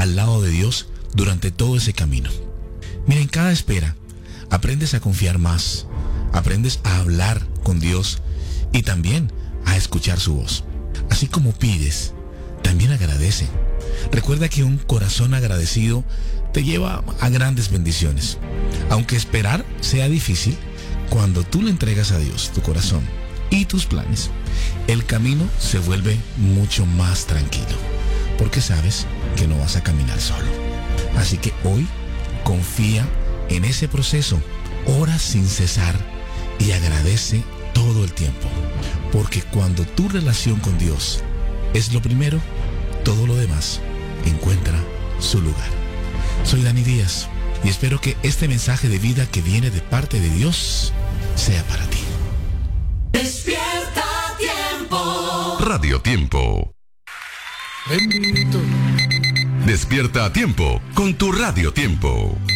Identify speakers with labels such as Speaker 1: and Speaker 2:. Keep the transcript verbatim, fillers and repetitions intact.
Speaker 1: al lado de Dios durante todo ese camino. Mira, en cada espera aprendes a confiar más, aprendes a hablar con Dios y también a escuchar su voz. Así como pides, también agradece. Recuerda que un corazón agradecido te lleva a grandes bendiciones. Aunque esperar sea difícil, cuando tú le entregas a Dios tu corazón y tus planes, el camino se vuelve mucho más tranquilo, porque sabes que no vas a caminar solo. Así que hoy confía en ese proceso, ora sin cesar y agradece todo el tiempo, porque cuando tu relación con Dios es lo primero, todo lo demás encuentra su lugar. Soy Dani Díaz y espero que este mensaje de vida que viene de parte de Dios sea para ti.
Speaker 2: Despierta Tiempo.
Speaker 3: Radio Tiempo.
Speaker 1: Bendito.
Speaker 3: Despierta a tiempo con tu Radio Tiempo.